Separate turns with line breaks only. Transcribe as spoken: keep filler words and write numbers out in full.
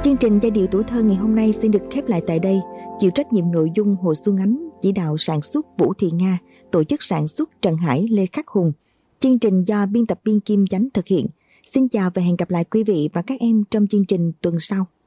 Chương trình Giai điệu tuổi thơ ngày hôm nay xin được khép lại tại đây. Chịu trách nhiệm nội dung Hồ Xuân Ánh, chỉ đạo sản xuất Vũ Thị Nga, tổ chức sản xuất Trần Hải, Lê Khắc Hùng. Chương trình do biên tập viên Kim Chánh thực hiện. Xin chào và hẹn gặp lại quý vị và các em trong chương trình tuần sau.